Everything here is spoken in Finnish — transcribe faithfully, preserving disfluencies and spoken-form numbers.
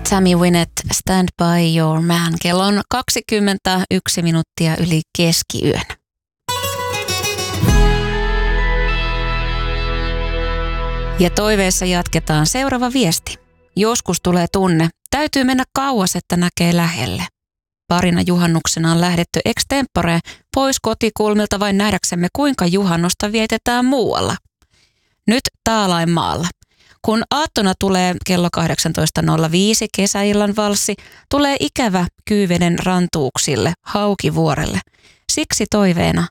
Tammy Wynette, Stand by Your Man. Kello on kaksikymmentäyksi minuuttia yli keskiyön. Ja toiveessa jatketaan. Seuraava viesti. Joskus tulee tunne. Täytyy mennä kauas, että näkee lähelle. Parina juhannuksena on lähdetty extempore pois kotikulmilta vain nähdäksemme, kuinka juhannosta vietetään muualla. Nyt Taalainmaalla. Kun aattona tulee kello kahdeksantoista nolla viisi kesäillan valssi, tulee ikävä Kyyveden rantuuksille, Haukivuorelle. Siksi toiveena